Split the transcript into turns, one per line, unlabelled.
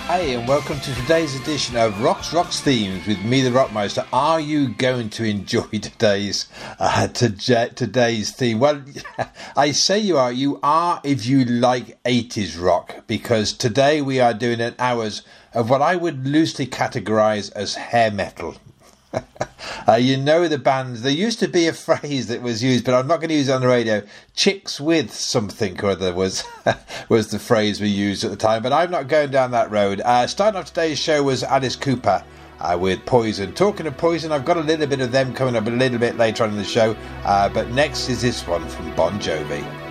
Hey, and welcome to today's edition of Rocks Themes with me, the Rockmeister. Are you going to enjoy today's theme? Well, I say you are. You are if you like 80s rock, because today we are doing an hours of what I would loosely categorise as hair metal. You know the bands. There used to be a phrase that was used, but I'm not going to use it on the radio. Chicks with something or other was the phrase we used at the time, but I'm not going down that road. Starting off today's show was Alice Cooper with Poison. Talking of Poison, I've got a little bit of them coming up a little bit later on in the show, but next is this one from Bon Jovi.